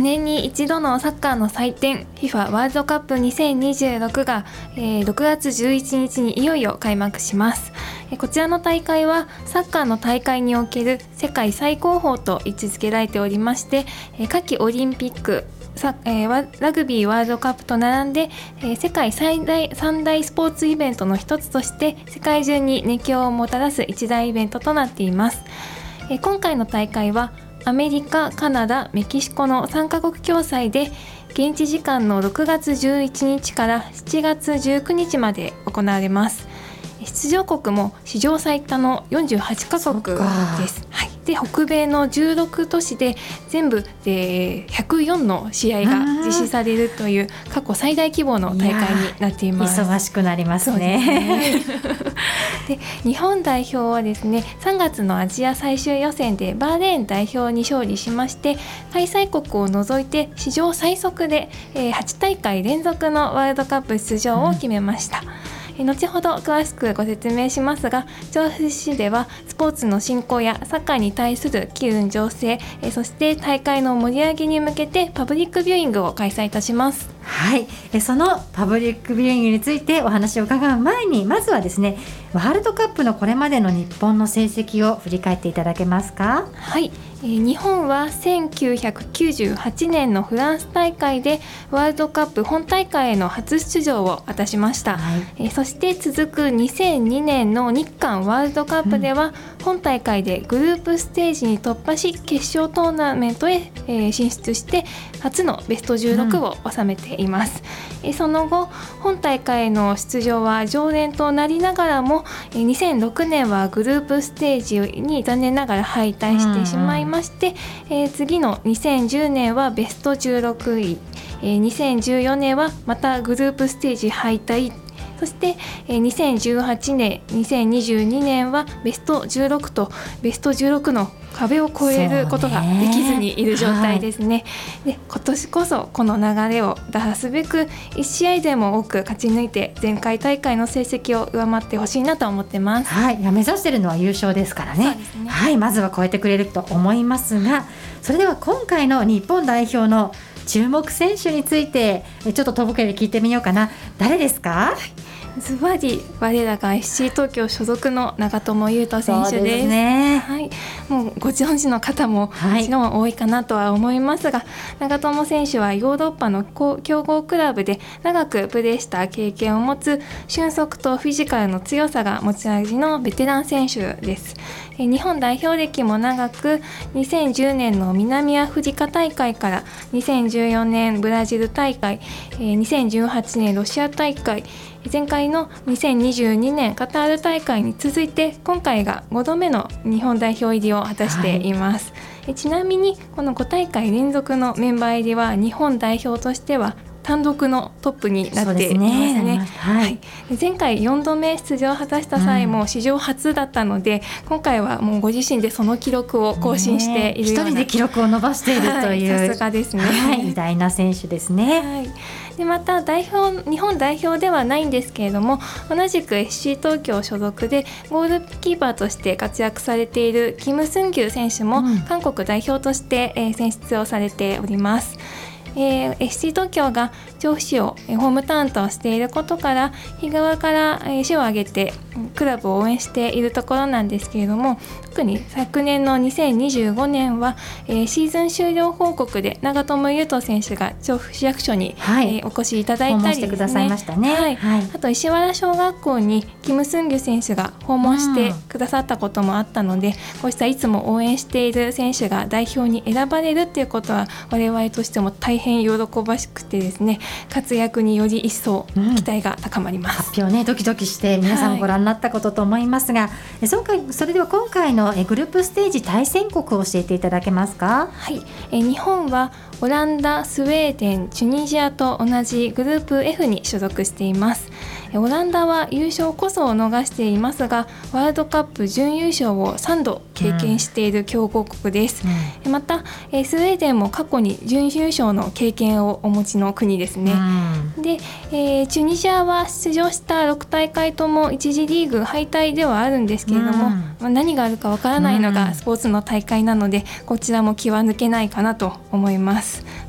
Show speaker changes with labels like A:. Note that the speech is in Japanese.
A: 年に一度のサッカーの祭典 FIFA ワールドカップ2026が、6月11日にいよいよ開幕します。こちらの大会はサッカーの大会における世界最高峰と位置づけられておりまして、夏季オリンピックラグビーワールドカップと並んで、世界三大スポーツイベントの一つとして世界中に熱狂をもたらす一大イベントとなっています。今回の大会はアメリカ、カナダ、メキシコの3カ国共催で現地時間の6月11日から7月19日まで行われます。出場国も史上最多の48カ国です。で北米の16都市で全部で104の試合が実施されるという過去最大規模の大会になっています。
B: 忙しくなりますね。
A: で日本代表はですね、3月のアジア最終予選でバーレーン代表に勝利しまして、開催国を除いて史上最速で8大会連続のワールドカップ出場を決めました。後ほど詳しくご説明しますが、調布市ではスポーツの振興やサッカーに対する機運醸成、そして大会の盛り上げに向けてパブリックビューイングを開催いたします。
B: はい、そのパブリックビューイングについてお話を伺う前に、まずはですね、ワールドカップのこれまでの日本の成績を振り返っていただけますか。
A: はい、日本は1998年のフランス大会でワールドカップ本大会への初出場を果たしました。そして続く2002年の日韓ワールドカップでは、本大会でグループステージに突破し決勝トーナメントへ進出して初のベスト16を収めています。その後本大会への出場は常連となりながらも、2006年はグループステージに残念ながら敗退してしまいまして、次の2010年はベスト16位、2014年はまたグループステージ敗退、そして2018年2022年はベスト16とベスト16の壁を越えることができずにいる状態ですね。で今年こそこの流れを打破すべく1試合でも多く勝ち抜いて前回大会の成績を上回ってほしいなと思ってます。
B: はい、目指しているのは優勝ですからね。はい、まずは超えてくれると思いますが、それでは今回の日本代表の注目選手についてちょっととぼけで聞いてみようかな。誰ですか？
A: ズバリ我らが FC 東京所属の長友佑都選手です。
B: そうですね。
A: はい、もうご存知の方ももちろん多いかなとは思いますが、長友選手はヨーロッパの強豪クラブで長くプレーした経験を持つ俊足とフィジカルの強さが持ち味のベテラン選手です。日本代表歴も長く、2010年の南アフリカ大会から2014年ブラジル大会、2018年ロシア大会、前回の2022年カタール大会に続いて今回が5度目の日本代表入りを果たしています。ちなみにこの5大会連続のメンバー入りは日本代表としては単独のトップになっていますね。前回4度目出場を果たした際も史上初だったので、今回はもうご自身でその記録を更新しているような、
B: 一人で記録を伸ばしているという、
A: さすがですね。
B: 偉大な選手ですね。
A: でまた日本代表ではないんですけれども、同じく FC 東京所属でゴールキーパーとして活躍されているキム・スンギュ選手も韓国代表として、選出をされております。FC 東京が調布市をホームタウンとしていることから、日側から市を挙げてクラブを応援しているところなんですけれども、特に昨年の2025年は、シーズン終了報告で長友佑都選手が調布市役所に、お越しいただいたりですね、あと石原小学校にキム・スンギュ選手が訪問してくださったこともあったので、こうしたいつも応援している選手が代表に選ばれるっていうことは我々としても大変喜ばしくてですね、活躍により一層期待が高まります。
B: 発表ね、ドキドキして皆さんご覧になったことと思いますが、それでは今回のグループステージ対戦国を教えていただけますか？
A: はい、日本はオランダ、スウェーデン、チュニジアと同じグループ F に所属しています。オランダは優勝こそを逃していますが、ワールドカップ準優勝を3度経験している強豪国です。またスウェーデンも過去に準優勝の経験をお持ちの国ですね。で、チュニジアは出場した6大会とも1次リーグ敗退ではあるんですけれども、何があるかわからないのがスポーツの大会なので、こちらも気は抜けないかなと思います。